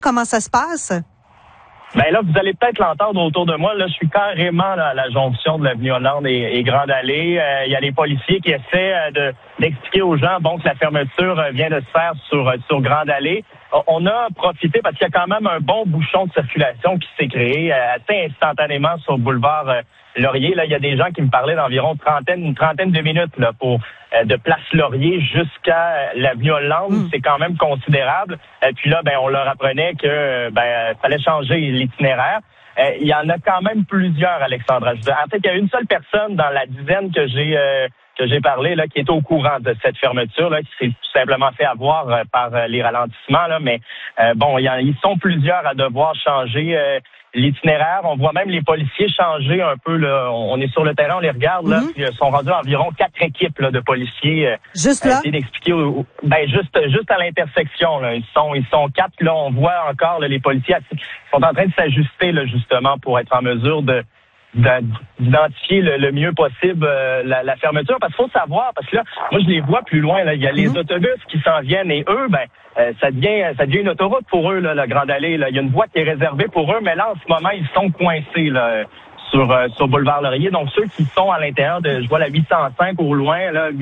Comment ça se passe? Ben là, vous allez peut-être l'entendre autour de moi. Là, je suis carrément là, à la jonction de l'avenue Hollande et Grande Allée. Il y a les policiers qui essaient d'expliquer aux gens que la fermeture vient de se faire sur Grande Allée. On a profité parce qu'il y a quand même un bon bouchon de circulation qui s'est créé assez instantanément sur le boulevard Laurier. Là, il y a des gens qui me parlaient d'environ une trentaine de minutes là pour de Place Laurier jusqu'à l'avenue Hollande. C'est quand même considérable. Puis là, on leur apprenait que fallait changer l'itinéraire. Il y en a quand même plusieurs, Alexandra. En fait, il y a une seule personne dans la dizaine que j'ai parlé là qui est au courant de cette fermeture là, qui s'est tout simplement fait avoir par les ralentissements là, mais ils sont plusieurs à devoir changer l'itinéraire. On voit même les policiers changer un peu là. On est sur le terrain, on les regarde là, puis ils sont rendus environ 4 équipes là de policiers. Juste là. Essayer d'expliquer juste à l'intersection là. Ils sont 4 là. On voit encore là, les policiers sont en train de s'ajuster là justement pour être en mesure d'identifier le mieux possible la fermeture. Parce qu'il faut savoir, parce que là, moi je les vois plus loin, là, il y a les autobus qui s'en viennent et eux, ça devient une autoroute pour eux, là, la Grande Allée. Là. Il y a une voie qui est réservée pour eux, mais là, en ce moment, ils sont coincés là, sur Boulevard Laurier. Donc ceux qui sont à l'intérieur je vois la 805 au loin, là,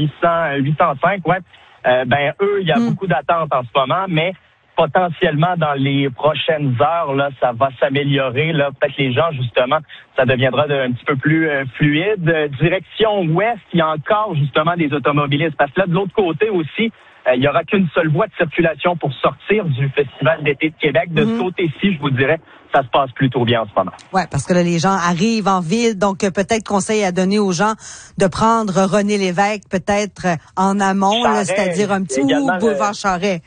805, ouais. Eux, il y a beaucoup d'attentes en ce moment, mais potentiellement dans les prochaines heures, là, ça va s'améliorer. Là, peut-être les gens, justement, ça deviendra un petit peu plus fluide. Direction ouest, il y a encore justement des automobilistes. Parce que là, de l'autre côté aussi, il n'y aura qu'une seule voie de circulation pour sortir du Festival d'été de Québec. De ce côté-ci, je vous dirais, ça se passe plutôt bien en ce moment. Ouais, parce que là, les gens arrivent en ville, donc peut-être conseil à donner aux gens de prendre René Lévesque peut-être en amont, là, c'est-à-dire un petit boulevard Charest.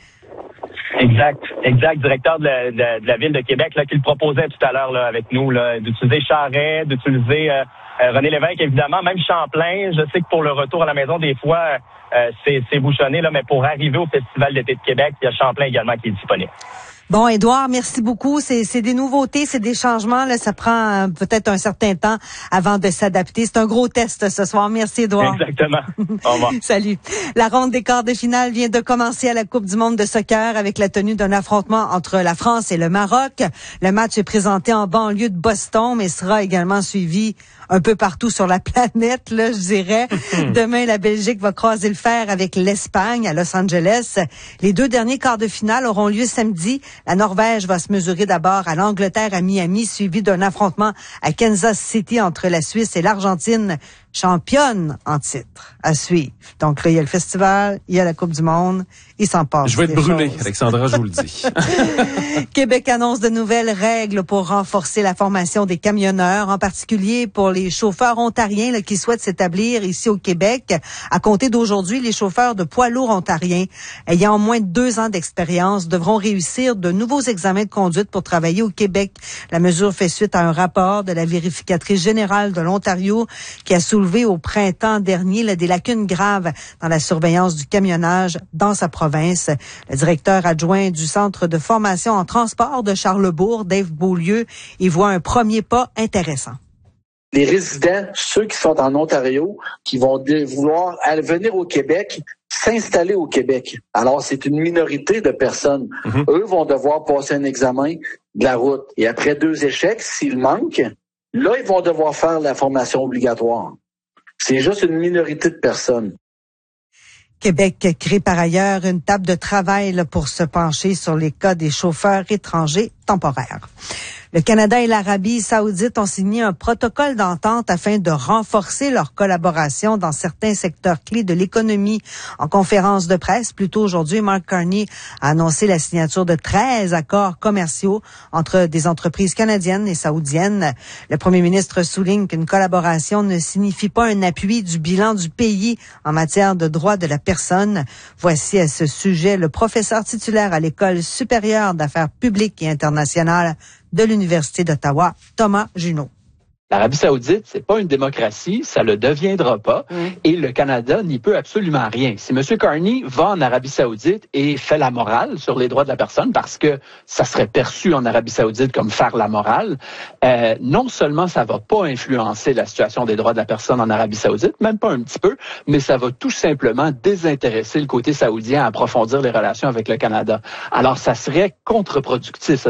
Exact. Directeur de la Ville de Québec, là, qui le proposait tout à l'heure, là, avec nous, là, d'utiliser Charest, d'utiliser René Lévesque, évidemment, même Champlain. Je sais que pour le retour à la maison, des fois, c'est bouchonné, là, mais pour arriver au Festival d'été de Québec, il y a Champlain également qui est disponible. Bon, Édouard, merci beaucoup. C'est des nouveautés, c'est des changements. Là, ça prend peut-être un certain temps avant de s'adapter. C'est un gros test ce soir. Merci, Édouard. Exactement. Au revoir. Salut. La ronde des quarts de finale vient de commencer à la Coupe du monde de soccer avec la tenue d'un affrontement entre la France et le Maroc. Le match est présenté en banlieue de Boston, mais sera également suivi un peu partout sur la planète, là, je dirais. Demain, la Belgique va croiser le fer avec l'Espagne à Los Angeles. Les 2 derniers quarts de finale auront lieu samedi. La Norvège va se mesurer d'abord à l'Angleterre à Miami, suivi d'un affrontement à Kansas City entre la Suisse et l'Argentine, championne en titre à suivre. Donc là, il y a le festival, il y a la Coupe du monde, il s'en passe. Je vais être brûlé, Alexandra, je vous le dis. Québec annonce de nouvelles règles pour renforcer la formation des camionneurs, en particulier pour les chauffeurs ontariens là, qui souhaitent s'établir ici au Québec. À compter d'aujourd'hui, les chauffeurs de poids lourds ontariens ayant au moins 2 ans d'expérience devront réussir de nouveaux examens de conduite pour travailler au Québec. La mesure fait suite à un rapport de la vérificatrice générale de l'Ontario qui a soulevé au printemps dernier là, des lacunes graves dans la surveillance du camionnage dans sa province. Le directeur adjoint du Centre de formation en transport de Charlesbourg, Dave Beaulieu, y voit un premier pas intéressant. Les résidents, ceux qui sont en Ontario, qui vont vouloir venir au Québec, s'installer au Québec. Alors, c'est une minorité de personnes. Eux vont devoir passer un examen de la route. Et après 2 échecs, s'ils manquent, là, ils vont devoir faire la formation obligatoire. C'est juste une minorité de personnes. Québec crée par ailleurs une table de travail là, pour se pencher sur les cas des chauffeurs étrangers temporaires. Le Canada et l'Arabie saoudite ont signé un protocole d'entente afin de renforcer leur collaboration dans certains secteurs clés de l'économie. En conférence de presse, plus tôt aujourd'hui, Mark Carney a annoncé la signature de 13 accords commerciaux entre des entreprises canadiennes et saoudiennes. Le premier ministre souligne qu'une collaboration ne signifie pas un appui du bilan du pays en matière de droits de la personne. Voici à ce sujet le professeur titulaire à l'École supérieure d'affaires publiques et internationales de l'Université d'Ottawa, Thomas Junot. L'Arabie saoudite, c'est pas une démocratie, ça le deviendra pas, et le Canada n'y peut absolument rien. Si M. Carney va en Arabie saoudite et fait la morale sur les droits de la personne, parce que ça serait perçu en Arabie saoudite comme faire la morale, non seulement ça va pas influencer la situation des droits de la personne en Arabie saoudite, même pas un petit peu, mais ça va tout simplement désintéresser le côté saoudien à approfondir les relations avec le Canada. Alors, ça serait contre-productif.